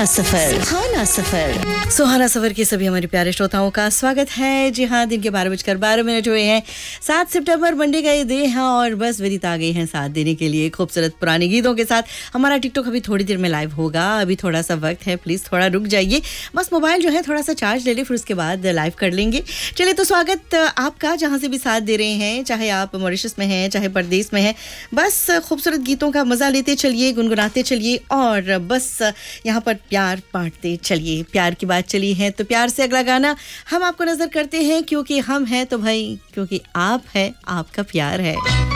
सुहाना सफर के सभी हमारे प्यारे श्रोताओं का स्वागत है। जी हाँ, दिन के 12:12 हुए हैं। 7 सितंबर मंडे का ये दिन है और बस विदित आ गई हैं साथ देने के लिए खूबसूरत पुराने गीतों के साथ। हमारा टिकटॉक अभी थोड़ी देर में लाइव होगा, अभी थोड़ा सा वक्त है, प्लीज़ थोड़ा रुक जाइए, बस मोबाइल जो है थोड़ा सा चार्ज ले ले, फिर उसके बाद लाइव कर लेंगे। चलिए, तो स्वागत आपका जहाँ से भी साथ दे रहे हैं, चाहे आप मॉरिशस में हैं चाहे परदेश में हैं, बस खूबसूरत गीतों का मज़ा लेते चलिए, गुनगुनाते चलिए और बस यहाँ पर प्यार बांटते चलिए। प्यार की बात चली है तो प्यार से अगला गाना हम आपको नजर करते हैं, क्योंकि हम हैं तो भाई, क्योंकि आप है, आपका प्यार है।